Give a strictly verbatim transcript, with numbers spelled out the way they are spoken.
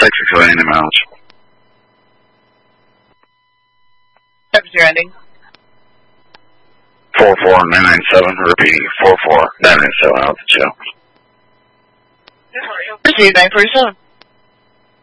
Texas Lane miles. What's your ending? four four nine nine seven, repeating, four four nine nine seven, out the show. Proceed, nine forty-seven.